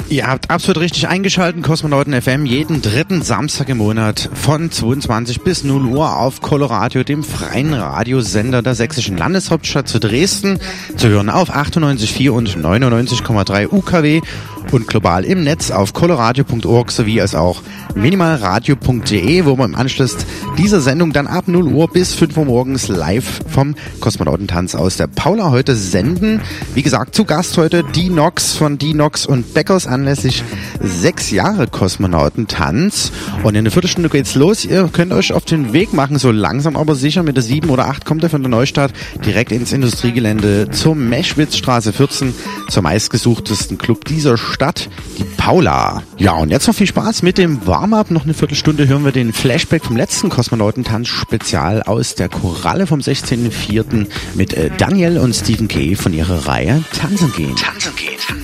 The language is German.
Ihr habt absolut richtig eingeschaltet, Kosmonauten FM, jeden dritten Samstag im Monat von 22 bis 0 Uhr auf Coloradio, dem freien Radiosender der sächsischen Landeshauptstadt zu Dresden, zu hören auf 98,4 und 99,3 UKW und global im Netz auf coloradio.org sowie als auch minimalradio.de, wo wir im Anschluss dieser Sendung dann ab 0 Uhr bis 5 Uhr morgens live vom Kosmonautentanz aus der Paula heute senden. Wie gesagt, zu Gast heute die Nox von die Nox und Beckers anlässlich 6 Jahre Kosmonautentanz. Und in einer Viertelstunde geht's los. Ihr könnt euch auf den Weg machen, so langsam aber sicher. Mit der 7 oder 8 kommt ihr von der Neustadt direkt ins Industriegelände zur Meschwitzstraße 14, zum meistgesuchtesten Club dieser Stadt, die Paula. Ja, und jetzt noch viel Spaß mit dem Warm-up. Noch eine Viertelstunde hören wir den Flashback vom letzten Kosmonautentanz-Spezial aus der Koralle vom 16.04. mit Daniel und Stephen K. von ihrer Reihe Tanzen gehen. Tanzen gehen.